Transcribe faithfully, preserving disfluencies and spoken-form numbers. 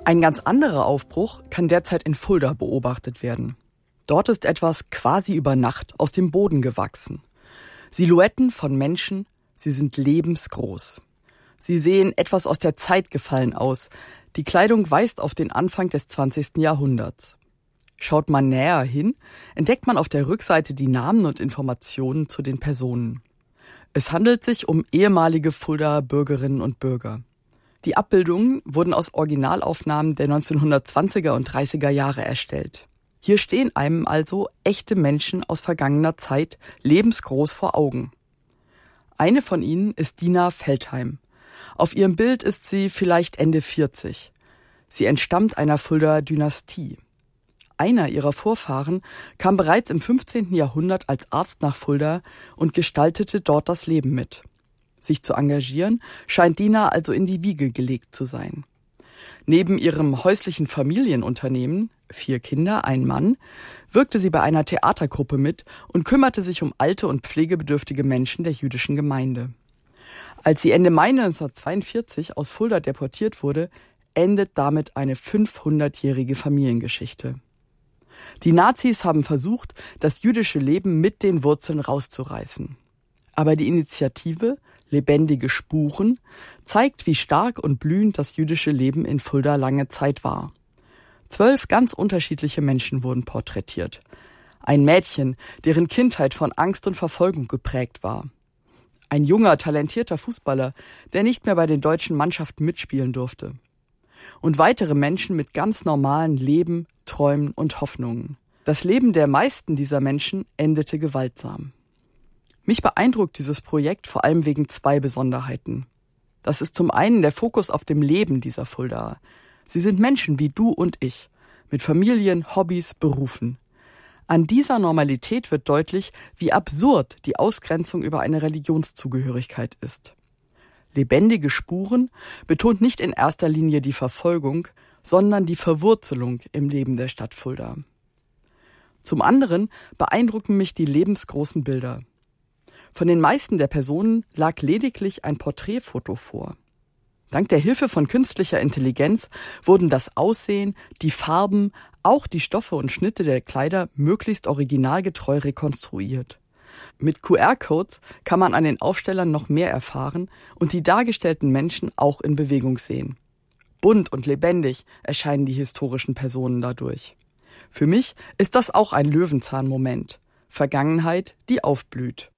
Ein ganz anderer Aufbruch kann derzeit in Fulda beobachtet werden. Dort ist etwas quasi über Nacht aus dem Boden gewachsen. Silhouetten von Menschen, sie sind lebensgroß. Sie sehen etwas aus der Zeit gefallen aus. Die Kleidung weist auf den Anfang des zwanzigsten Jahrhunderts. Schaut man näher hin, entdeckt man auf der Rückseite die Namen und Informationen zu den Personen. Es handelt sich um ehemalige Fuldaer Bürgerinnen und Bürger. Die Abbildungen wurden aus Originalaufnahmen der neunzehnhundertzwanziger und dreißiger Jahre erstellt. Hier stehen einem also echte Menschen aus vergangener Zeit lebensgroß vor Augen. Eine von ihnen ist Dina Feldheim. Auf ihrem Bild ist sie vielleicht Ende vierzig. Sie entstammt einer Fuldaer Dynastie. Einer ihrer Vorfahren kam bereits im fünfzehnten Jahrhundert als Arzt nach Fulda und gestaltete dort das Leben mit. Sich zu engagieren, scheint Dina also in die Wiege gelegt zu sein. Neben ihrem häuslichen Familienunternehmen, vier Kinder, ein Mann, wirkte sie bei einer Theatergruppe mit und kümmerte sich um alte und pflegebedürftige Menschen der jüdischen Gemeinde. Als sie Ende Mai neunzehnhundertzweiundvierzig aus Fulda deportiert wurde, endet damit eine fünfhundertjährige Familiengeschichte. Die Nazis haben versucht, das jüdische Leben mit den Wurzeln rauszureißen. Aber die Initiative Lebendige Spuren zeigt, wie stark und blühend das jüdische Leben in Fulda lange Zeit war. Zwölf ganz unterschiedliche Menschen wurden porträtiert. Ein Mädchen, deren Kindheit von Angst und Verfolgung geprägt war. Ein junger, talentierter Fußballer, der nicht mehr bei den deutschen Mannschaften mitspielen durfte. Und weitere Menschen mit ganz normalen Leben, Träumen und Hoffnungen. Das Leben der meisten dieser Menschen endete gewaltsam. Mich beeindruckt dieses Projekt vor allem wegen zwei Besonderheiten. Das ist zum einen der Fokus auf dem Leben dieser Fuldaer. Sie sind Menschen wie du und ich, mit Familien, Hobbys, Berufen. An dieser Normalität wird deutlich, wie absurd die Ausgrenzung über eine Religionszugehörigkeit ist. Lebendige Spuren betont nicht in erster Linie die Verfolgung, sondern die Verwurzelung im Leben der Stadt Fulda. Zum anderen beeindrucken mich die lebensgroßen Bilder. Von den meisten der Personen lag lediglich ein Porträtfoto vor. Dank der Hilfe von künstlicher Intelligenz wurden das Aussehen, die Farben, auch die Stoffe und Schnitte der Kleider möglichst originalgetreu rekonstruiert. Mit Q R-Codes kann man an den Aufstellern noch mehr erfahren und die dargestellten Menschen auch in Bewegung sehen. Bunt und lebendig erscheinen die historischen Personen dadurch. Für mich ist das auch ein Löwenzahn-Moment. Vergangenheit, die aufblüht.